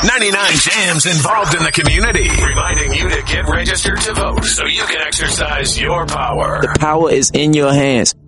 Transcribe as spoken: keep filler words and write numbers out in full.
ninety-nine Jams involved in the community, reminding you to get registered to vote so you can exercise your power. The power is in your hands.